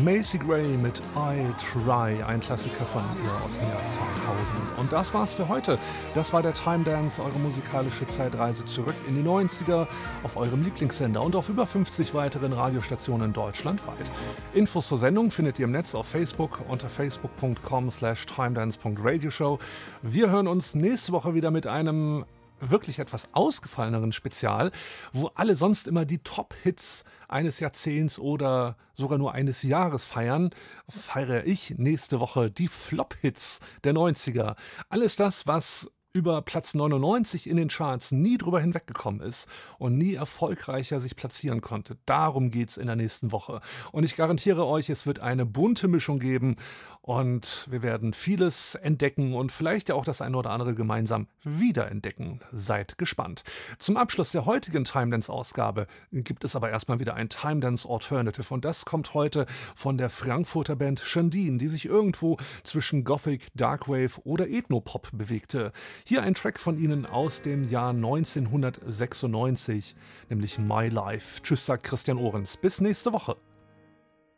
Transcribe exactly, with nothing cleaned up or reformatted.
Macy Gray mit I Try, ein Klassiker von ihr aus dem Jahr zweitausend. Und das war's für heute. Das war der Time Dance, eure musikalische Zeitreise zurück in die neunziger auf eurem Lieblingssender und auf über fünfzig weiteren Radiostationen deutschlandweit. Infos zur Sendung findet ihr im Netz auf Facebook unter facebook punkt com slash timedance punkt radioshow. Wir hören uns nächste Woche wieder mit einem wirklich etwas ausgefalleneren Spezial, wo alle sonst immer die Top-Hits eines Jahrzehnts oder sogar nur eines Jahres feiern, feiere ich nächste Woche die Flop-Hits der neunziger. Alles das, was über Platz neunundneunzig in den Charts nie drüber hinweggekommen ist und nie erfolgreicher sich platzieren konnte. Darum geht's in der nächsten Woche. Und ich garantiere euch, es wird eine bunte Mischung geben und wir werden vieles entdecken und vielleicht ja auch das eine oder andere gemeinsam wiederentdecken. Seid gespannt. Zum Abschluss der heutigen Timedance-Ausgabe gibt es aber erstmal wieder ein Timedance Alternative und das kommt heute von der Frankfurter Band Shandin, die sich irgendwo zwischen Gothic, Darkwave oder Ethnopop bewegte. Hier ein Track von ihnen aus dem Jahr neunzehnhundertsechsundneunzig, nämlich My Life. Tschüss, sagt Christian Ohrens. Bis nächste Woche.